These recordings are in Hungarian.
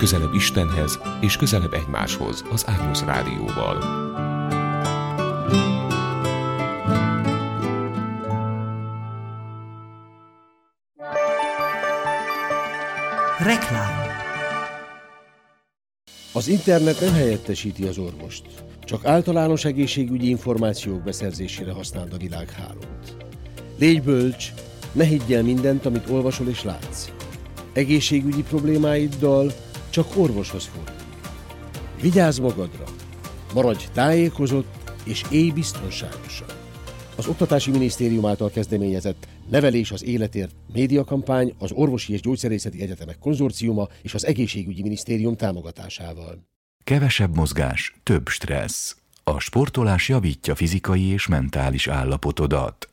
Közelebb Istenhez és közelebb egymáshoz az Agnus Rádióval. Reklám. Az internet nem helyettesíti az orvost, csak általános egészségügyi információk beszerzésére használd a világhálót. Légy bölcs, ne higgy el mindent, amit olvasol és látsz. Egészségügyi problémáiddal csak orvoshoz fordulj. Vigyázz magadra, maradj tájékozott és élj biztonságosan. Az Oktatási Minisztérium által kezdeményezett Nevelés az életért médiakampány az Orvosi és Gyógyszerészeti Egyetemek Konzorciuma és az Egészségügyi Minisztérium támogatásával. Kevesebb mozgás, több stressz. A sportolás javítja fizikai és mentális állapotodat.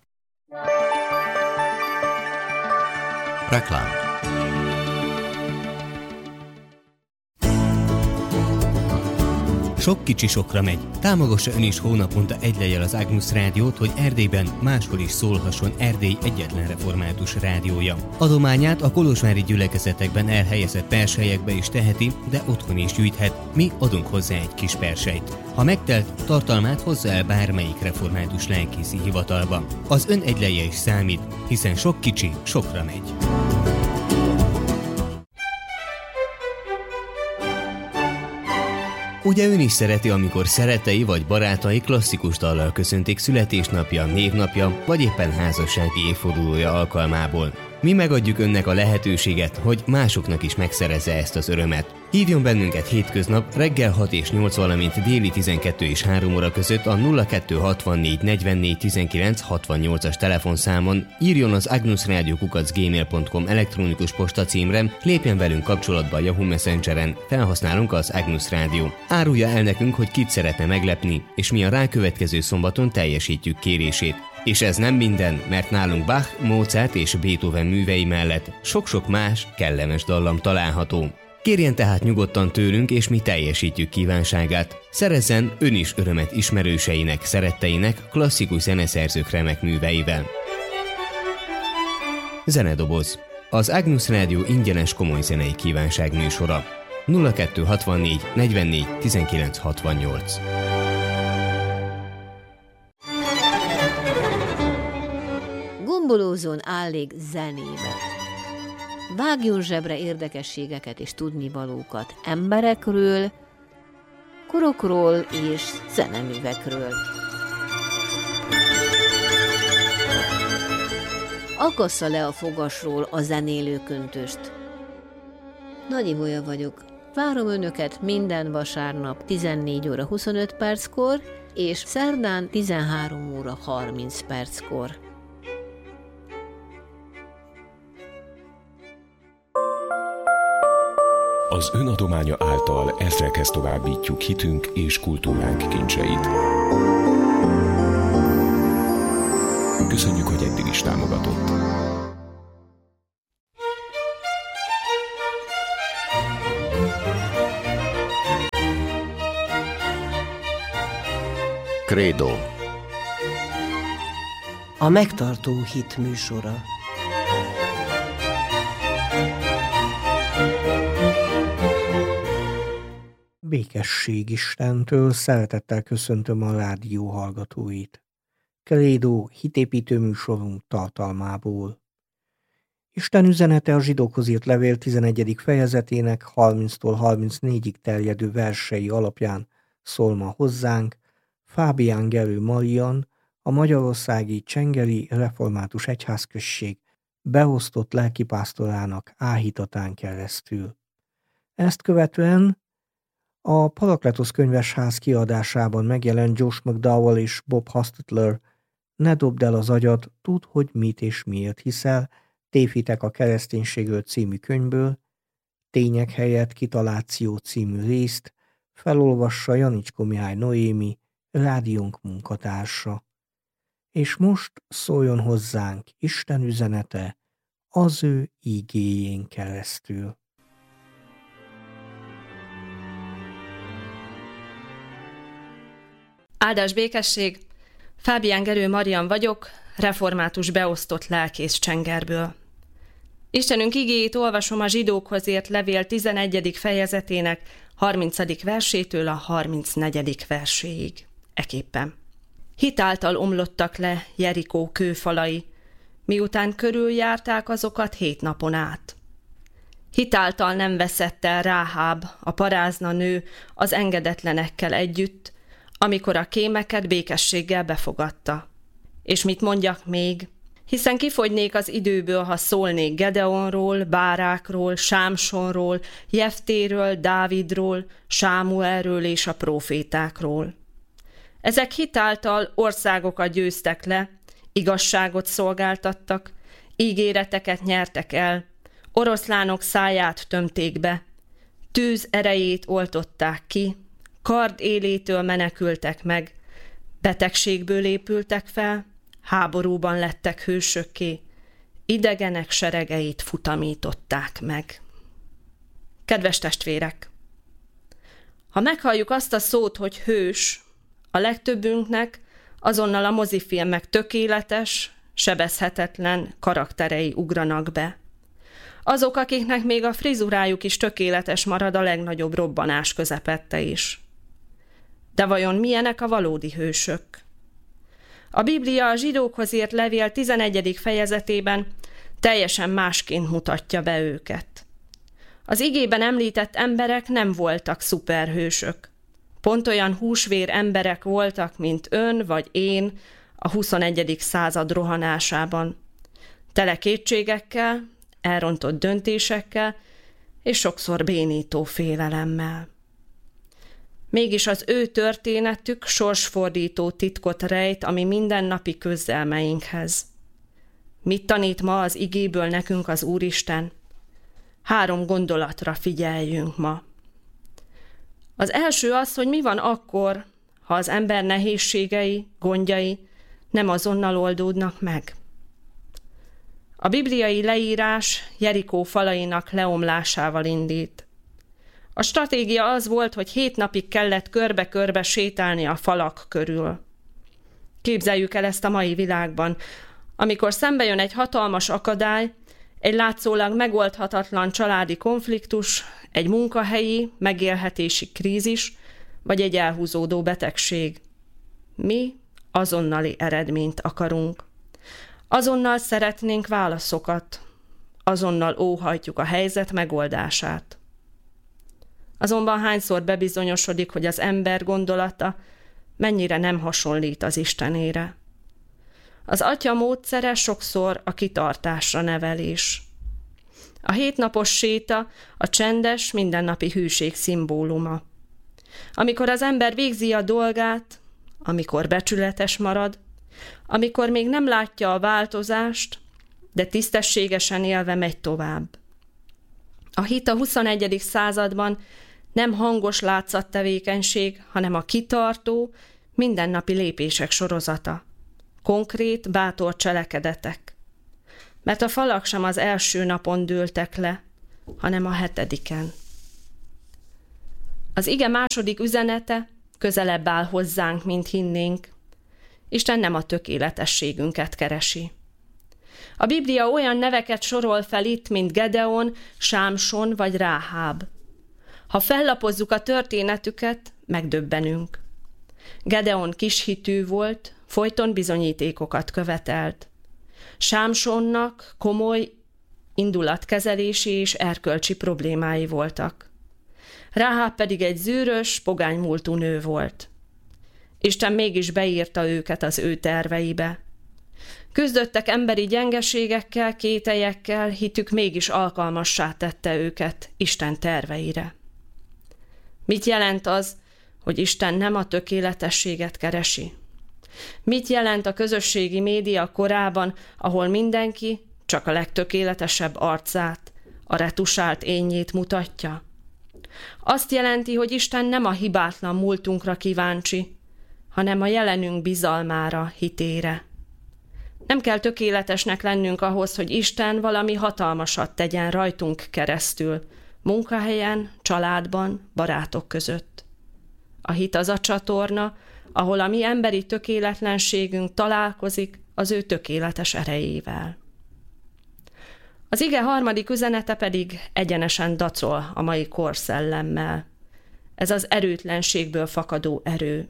Reklám. Sok kicsi sokra megy. Támogassa ön is hónaponta egy lejjel az Agnus Rádiót, hogy Erdélyben máshol is szólhasson Erdély egyetlen református rádiója. Adományát a kolozsvári gyülekezetekben elhelyezett perselyekbe is teheti, de otthon is gyűjthet. Mi adunk hozzá egy kis perselyt. Ha megtelt, tartalmát hozza el bármelyik református lelkészi hivatalba. Az ön egy lejje is számít, hiszen sok kicsi sokra megy. Ugye ön is szereti, amikor szerettei vagy barátai klasszikus dallal köszöntik születésnapja, névnapja, vagy éppen házassági évfordulója alkalmából. Mi megadjuk önnek a lehetőséget, hogy másoknak is megszerezze ezt az örömet. Hívjon bennünket hétköznap reggel 6 és 8, valamint déli 12 és 3 óra között a 0264 44 19 68-as telefonszámon, írjon az agnusradio@gmail.com elektronikus postacímre, lépjen velünk kapcsolatba a Yahoo Messengeren, felhasználunk az Agnus Rádió. Árulja el nekünk, hogy kit szeretne meglepni, és mi a rákövetkező szombaton teljesítjük kérését. És ez nem minden, mert nálunk Bach, Mozart és Beethoven művei mellett sok-sok más, kellemes dallam található. Kérjen tehát nyugodtan tőlünk, és mi teljesítjük kívánságát. Szerezzen ön is örömet ismerőseinek, szeretteinek, klasszikus zeneszerzők remek műveivel. Zenedoboz. Az Agnus Rádió ingyenes komoly zenei kívánság műsora. 0264 44 19 68. Gombolózzon állig zenébe. Vágjon zsebre érdekességeket és tudnivalókat emberekről, korokról és zeneművekről. Akassza le a fogasról a zenélő köntöst. Nagy Ibolya vagyok. Várom önöket minden vasárnap 14 óra 25 perckor és szerdán 13 óra 30 perckor. Az ön adománya által ezrekhez továbbítjuk hitünk és kultúránk kincseit. Köszönjük, hogy eddig is támogatott. Credo. A megtartó hit műsora. Békesség Istentől, szeretettel köszöntöm a rádió hallgatóit. Credo hitépítő műsorunk tartalmából. Isten üzenete a zsidókhoz írt levél 11. fejezetének 30-tól 34-ig terjedő versei alapján szól ma hozzánk Fábián Gerő Marian, a Magyarországi Csengeri Református Egyházközség beosztott lelkipásztorának áhítatán keresztül. Ezt követően a Parakletosz könyvesház kiadásában megjelent Josh McDowell és Bob Hostetler Ne dobd el az agyat, tudd, hogy mit és miért hiszel, Tévhitek a kereszténységről című könyvből, Tények helyett kitaláció című részt felolvassa Janicskó Mihály Noémi, rádiónk munkatársa. És most szóljon hozzánk Isten üzenete az ő igéjén keresztül. Áldás békesség! Fábián Gerő Marian vagyok, református beosztott lelkész Csengerből. Istenünk igéjét olvasom a Zsidókhoz írt levél 11. fejezetének 30. versétől a 34. verséig. Eképpen. Hitáltal omlottak le Jerikó kőfalai, miután körüljárták azokat 7 napon át. Hitáltal nem veszett el Ráháb, a parázna nő az engedetlenekkel együtt, amikor a kémeket békességgel befogadta. És mit mondjak még? Hiszen kifogynék az időből, ha szólnék Gedeonról, Bárákról, Sámsonról, Jeftéről, Dávidról, Sámuelről és a prófétákról. Ezek hitáltal országokat győztek le, igazságot szolgáltattak, ígéreteket nyertek el, oroszlánok száját tömték be, tűz erejét oltották ki, kard élétől menekültek meg, betegségből épültek fel, háborúban lettek hősökké, idegenek seregeit futamították meg. Kedves testvérek! Ha meghalljuk azt a szót, hogy hős, a legtöbbünknek azonnal a mozifilmek tökéletes, sebezhetetlen karakterei ugranak be. Azok, akiknek még a frizurájuk is tökéletes marad a legnagyobb robbanás közepette is. De vajon milyenek a valódi hősök? A Biblia a Zsidókhoz írt levél 11. fejezetében teljesen másként mutatja be őket. Az igében említett emberek nem voltak szuperhősök. Pont olyan húsvér emberek voltak, mint ön vagy én a 21. század rohanásában. Tele kétségekkel, elrontott döntésekkel és sokszor bénító félelemmel. Mégis az ő történetük sorsfordító titkot rejt a mi mindennapi küzdelmeinkhez. Mit tanít ma az igéből nekünk az Úristen? 3 gondolatra figyeljünk ma. Az első az, hogy mi van akkor, ha az ember nehézségei, gondjai nem azonnal oldódnak meg. A bibliai leírás Jerikó falainak leomlásával indít. A stratégia az volt, hogy 7 napig kellett körbe-körbe sétálni a falak körül. Képzeljük el ezt a mai világban, amikor szembe jön egy hatalmas akadály, egy látszólag megoldhatatlan családi konfliktus, egy munkahelyi, megélhetési krízis, vagy egy elhúzódó betegség. Mi azonnali eredményt akarunk. Azonnal szeretnénk válaszokat. Azonnal óhajtjuk a helyzet megoldását. Azonban hányszor bebizonyosodik, hogy az ember gondolata mennyire nem hasonlít az Istenére. Az atya módszere sokszor a kitartásra nevelés. A 7 napos séta a csendes, mindennapi hűség szimbóluma. Amikor az ember végzi a dolgát, amikor becsületes marad, amikor még nem látja a változást, de tisztességesen élve megy tovább. A hit a 21. században nem hangos látszattevékenység, hanem a kitartó, mindennapi lépések sorozata. Konkrét, bátor cselekedetek. Mert a falak sem az első napon dőltek le, hanem a 7. Az ige második üzenete közelebb áll hozzánk, mint hinnénk. Isten nem a tökéletességünket keresi. A Biblia olyan neveket sorol fel itt, mint Gedeon, Sámson vagy Ráháb. Ha fellapozzuk a történetüket, megdöbbenünk. Gedeon kishitű volt, folyton bizonyítékokat követelt. Sámsonnak komoly indulatkezelési és erkölcsi problémái voltak. Ráháb pedig egy zűrös, pogány múltú nő volt. Isten mégis beírta őket az ő terveibe. Küzdöttek emberi gyengeségekkel, kételyekkel, hitük mégis alkalmassá tette őket Isten terveire. Mit jelent az, hogy Isten nem a tökéletességet keresi? Mit jelent a közösségi média korában, ahol mindenki csak a legtökéletesebb arcát, a retusált énjét mutatja? Azt jelenti, hogy Isten nem a hibátlan múltunkra kíváncsi, hanem a jelenünk bizalmára, hitére. Nem kell tökéletesnek lennünk ahhoz, hogy Isten valami hatalmasat tegyen rajtunk keresztül, munkahelyen, családban, barátok között. A hit az a csatorna, ahol a mi emberi tökéletlenségünk találkozik az ő tökéletes erejével. Az ige harmadik üzenete pedig egyenesen dacol a mai korszellemmel. Ez az erőtlenségből fakadó erő.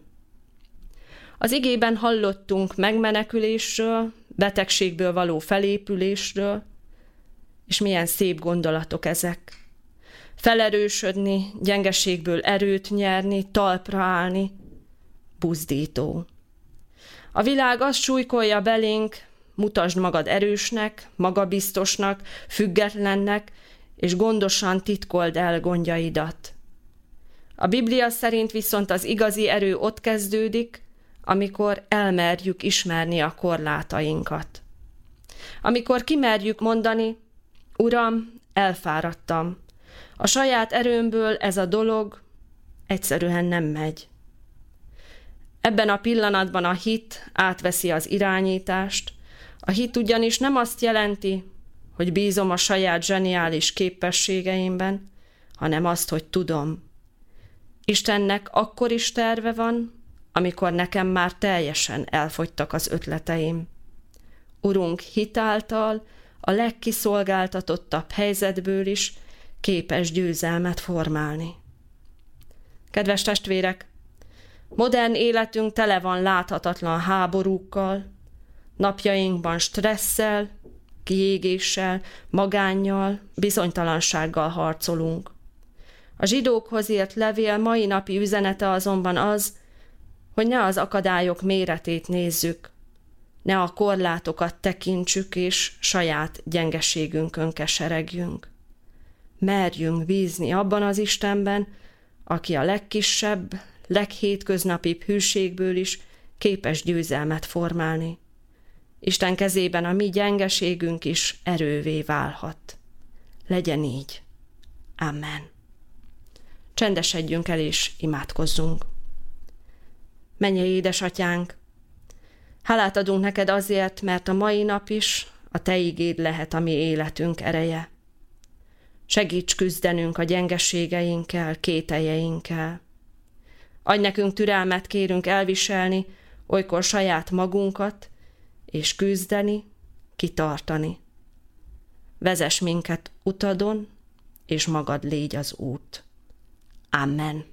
Az igében hallottunk megmenekülésről, betegségből való felépülésről, és milyen szép gondolatok ezek. Felerősödni, gyengeségből erőt nyerni, talpra állni, buzdító. A világ azt súlykolja belénk, mutasd magad erősnek, magabiztosnak, függetlennek, és gondosan titkold el gondjaidat. A Biblia szerint viszont az igazi erő ott kezdődik, amikor elmerjük ismerni a korlátainkat. Amikor kimerjük mondani, Uram, elfáradtam. A saját erőmből ez a dolog egyszerűen nem megy. Ebben a pillanatban a hit átveszi az irányítást. A hit ugyanis nem azt jelenti, hogy bízom a saját zseniális képességeimben, hanem azt, hogy tudom. Istennek akkor is terve van, amikor nekem már teljesen elfogytak az ötleteim. Urunk hit által a legkiszolgáltatottabb helyzetből is képes győzelmet formálni. Kedves testvérek, modern életünk tele van láthatatlan háborúkkal, napjainkban stresszel, kiégéssel, magánnyal, bizonytalansággal harcolunk. A zsidókhoz írt levél mai napi üzenete azonban az, hogy ne az akadályok méretét nézzük, ne a korlátokat tekintsük és saját gyengeségünkön keseregjünk. Merjünk bízni abban az Istenben, aki a legkisebb, leghétköznapibb hűségből is képes győzelmet formálni. Isten kezében a mi gyengeségünk is erővé válhat. Legyen így. Amen. Csendesedjünk el és imádkozzunk. Mennyei édesatyánk, hálát adunk neked azért, mert a mai nap is a te igéd lehet a mi életünk ereje. Segíts küzdenünk a gyengeségeinkkel, kételjeinkkel. Adj nekünk türelmet, kérünk elviselni, olykor saját magunkat, és küzdeni, kitartani. Vezess minket utadon, és magad légy az út. Amen.